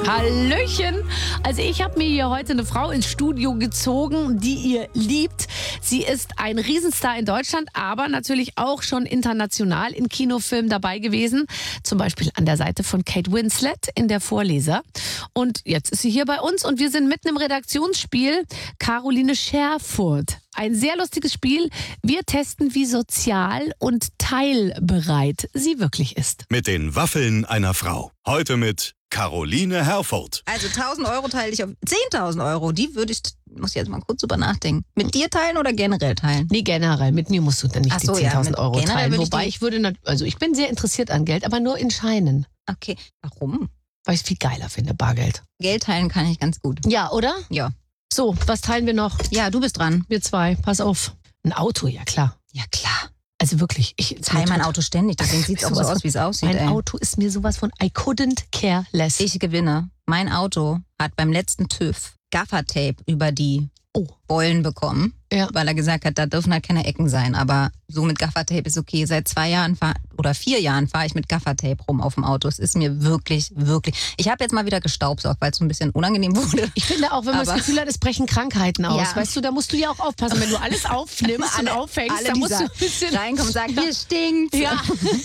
Hallöchen! Also ich habe mir hier heute eine Frau ins Studio gezogen, die ihr liebt. Sie ist ein Riesenstar in Deutschland, aber natürlich auch schon international in Kinofilmen dabei gewesen. Zum Beispiel an der Seite von Kate Winslet in Der Vorleser. Und jetzt ist sie hier bei uns und wir sind mitten im Redaktionsspiel Caroline Scherfurt. Ein sehr lustiges Spiel. Wir testen, wie sozial und teilbereit sie wirklich ist. Mit den Waffeln einer Frau. Heute mit Caroline Herford. Also 1.000 Euro teile ich auf 10.000 Euro. Die würde ich, muss ich jetzt mal kurz drüber nachdenken. Mit dir teilen oder generell teilen? Nee, generell. Mit mir musst du dann nicht Ach so, die 10.000 ja, Euro generell teilen. würde ich Wobei ich bin sehr interessiert an Geld, aber nur in Scheinen. Okay. Warum? Weil ich es viel geiler finde, Bargeld. Geld teilen kann ich ganz gut. Ja, oder? Ja. So, was teilen wir noch? Ja, du bist dran. Wir zwei, pass auf. Ein Auto, ja klar. Ja, klar. Also wirklich, ich Teile mein Auto ständig, deswegen sieht es auch so Sowas aus, wie es aussieht. Mein ey. Auto ist mir sowas von I couldn't care less. Ich gewinne. Mein Auto hat beim letzten TÜV Gaffertape über die Beulen bekommen, weil er gesagt hat, da dürfen halt keine Ecken sein. Aber so mit Gaffertape ist okay. Seit 4 Jahren fahre ich mit Gaffertape rum auf dem Auto. Es ist mir wirklich, wirklich... Ich habe jetzt mal wieder gestaubsaugt, weil es so ein bisschen unangenehm wurde. Ich finde auch, wenn man das Gefühl hat, es brechen Krankheiten aus. Ja. Weißt du, da musst du ja auch aufpassen. Wenn du alles aufnimmst und aufhängst, dann musst du ein bisschen reinkommen und sagen, hier stinkt. Ja.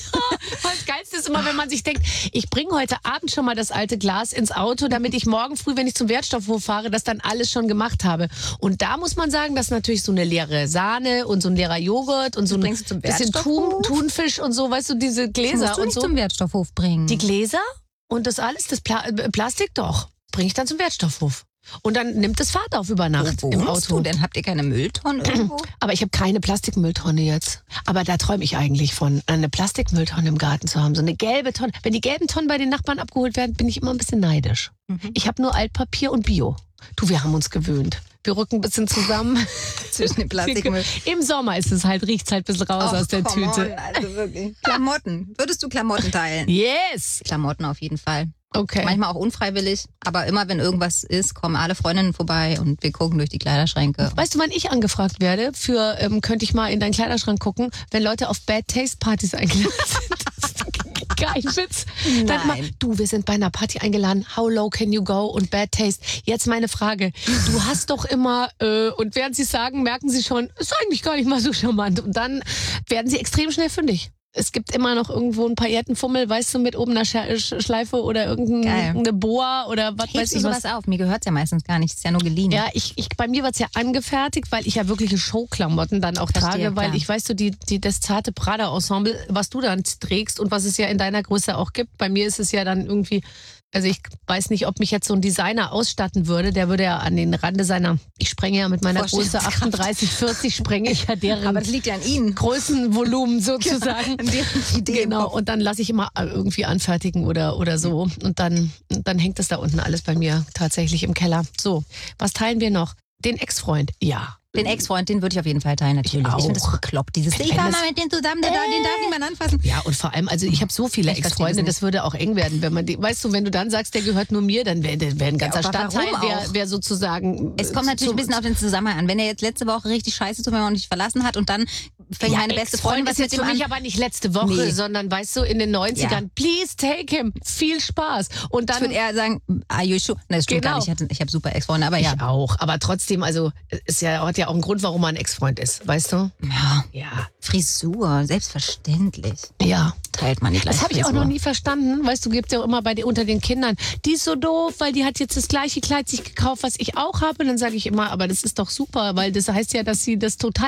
Das Geilste ist immer, wenn man sich denkt, ich bringe heute Abend schon mal das alte Glas ins Auto, damit ich morgen früh, wenn ich zum Wertstoffhof fahre, das dann alles schon gemacht habe. Und da muss man sagen, dass natürlich so eine leere Sahne und so ein leerer Joghurt und so ein bisschen Thunfisch und so, weißt du, diese Gläser musst du und nicht so. zum Wertstoffhof bringen. Die Gläser und das alles, das Plastik doch, bringe ich dann zum Wertstoffhof. Und dann nimmt es Fahrt auf über Nacht im Auto. Denn habt ihr keine Mülltonnen irgendwo? Aber ich habe keine Plastikmülltonne jetzt. Aber da träume ich eigentlich von, eine Plastikmülltonne im Garten zu haben. So eine gelbe Tonne. Wenn die gelben Tonnen bei den Nachbarn abgeholt werden, bin ich immer ein bisschen neidisch. Ich habe nur Altpapier und Bio. Du, wir haben uns gewöhnt. Wir rücken ein bisschen zusammen. Zwischen dem Plastikmüll. Im Sommer ist es halt, riecht es halt ein bisschen raus aus der Tüte. Also wirklich. Klamotten. Würdest du Klamotten teilen? Yes! Klamotten auf jeden Fall. Okay. Manchmal auch unfreiwillig, aber immer wenn irgendwas ist, kommen alle Freundinnen vorbei und wir gucken durch die Kleiderschränke. Weißt du, wann ich angefragt werde? Für, könnte ich mal in deinen Kleiderschrank gucken, wenn Leute auf Bad Taste Partys eingeladen sind. Das ist kein Witz. Dann mal, du, wir sind bei einer Party eingeladen. How low can you go? Und Bad Taste. Jetzt meine Frage. Du hast doch immer, und während sie sagen, merken sie schon, ist eigentlich gar nicht mal so charmant. Und dann werden sie extrem schnell fündig. Es gibt immer noch irgendwo ein Paillettenfummel, weißt du, mit oben einer Schleife oder irgendeine Boa oder was weiß ich sowas auf? Mir gehört es ja meistens gar nicht, ist ja nur geliehen. Ja, bei mir wird es ja angefertigt, weil ich ja wirkliche Showklamotten dann auch trage, weil ich weiß so, das zarte Prada-Ensemble, was du dann trägst und was es ja in deiner Größe auch gibt. Bei mir ist es ja dann irgendwie, also ich weiß nicht, ob mich jetzt so ein Designer ausstatten würde, der würde ja an den Rande seiner, ich sprenge ja mit meiner Größe 38, 40, sprenge ich ja deren aber das liegt ja an Ihnen. Größenvolumen sozusagen. Genau, und dann lasse ich immer irgendwie anfertigen oder so. Und dann hängt das da unten alles bei mir tatsächlich im Keller. So, was teilen wir noch? Den Ex-Freund, ja. Den Ex-Freund, den würde ich auf jeden Fall teilen, natürlich. Ich finde das bekloppt. Ich war mal mit dem zusammen, den darf niemand anfassen. Ja, und vor allem, also ich habe so viele Ex-Freunde, das würde auch eng werden, wenn man weißt du, wenn du dann sagst, der gehört nur mir, dann wäre ein ganzer Stadtteil, wer sozusagen... Es kommt natürlich ein bisschen auf den Zusammenhang an. Wenn er jetzt letzte Woche richtig scheiße zu mir und dich verlassen hat und dann fängt meine beste Freundin was mit dem an. Das ist für mich aber nicht letzte Woche, sondern weißt du, in den 90ern, please take him, viel Spaß. Und dann... Ich würde eher sagen, are you sure? Nein, das stimmt gar nicht, ich habe super Ex-Freunde, aber ja. Ich auch, aber trotzdem, also es hat ja auch einen Grund, warum man ein Ex-Freund ist, weißt du? Ja. Frisur, selbstverständlich. Ja. Teilt man die gleiche Das habe ich auch noch nie verstanden. Weißt du, gibt ja auch immer unter den Kindern, die ist so doof, weil die hat jetzt das gleiche Kleid sich gekauft, was ich auch habe. Und dann sage ich immer, aber das ist doch super, weil das heißt ja, dass sie das total